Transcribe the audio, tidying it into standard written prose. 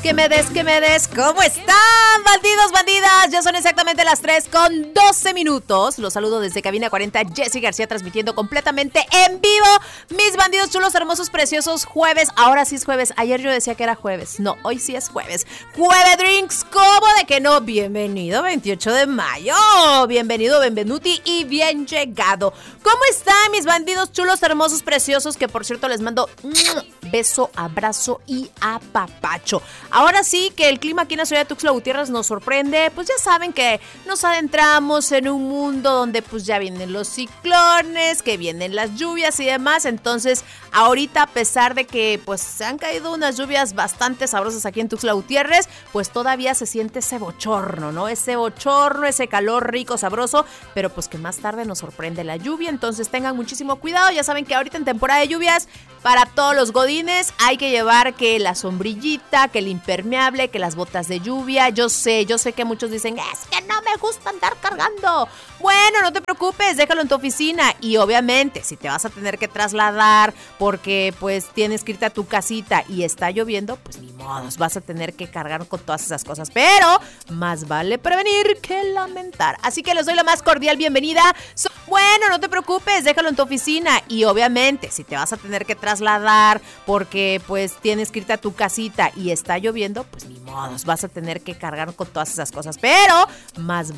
que me des. ¿Cómo están, bandidos, bandidas? Ya son exactamente las 3:12. Los saludo desde Cabina 40, Jessy García, transmitiendo completamente en vivo. Mis bandidos chulos, hermosos, preciosos, jueves. Ahora sí es jueves. Ayer yo decía que era jueves. No, hoy sí es jueves. Jueves Drinks, ¿cómo de que no? Bienvenido, 28 de mayo. Bienvenido, benvenuti y bien llegado. ¿Cómo están, mis bandidos chulos, hermosos, preciosos? Que por cierto les mando beso, abrazo y apapacho. Ahora sí que el clima aquí en la ciudad de Tuxtla Gutiérrez nos sorprende. Pues ya saben que nos adentramos en un mundo donde pues ya vienen los ciclones, que vienen las lluvias y demás. Entonces ahorita, a pesar de que pues se han caído unas lluvias bastante sabrosas aquí en Tuxtla Gutiérrez, pues todavía se siente ese bochorno, ¿no? Ese bochorno, ese calor rico, sabroso, pero pues que más tarde nos sorprende la lluvia. Entonces tengan muchísimo cuidado. Ya saben que ahorita en temporada de lluvias, para todos los godines hay que llevar que la sombrillita, que el impermeable, que las botas de lluvia. Yo sé que muchos dicen, es que no me gusta andar cargando. Bueno, no te preocupes, déjalo en tu oficina. Y obviamente, si te vas a tener que trasladar porque pues tienes que irte a tu casita y está lloviendo, pues ni modos, vas a tener que cargar con todas esas cosas. Pero más vale prevenir que lamentar. Así que les doy la más cordial bienvenida. Bueno, no te preocupes, déjalo en tu oficina. Y obviamente, si te vas a tener que trasladar porque pues tienes que irte a tu casita y está lloviendo, pues ni modos, vas a tener que cargar con todas esas cosas. Pero más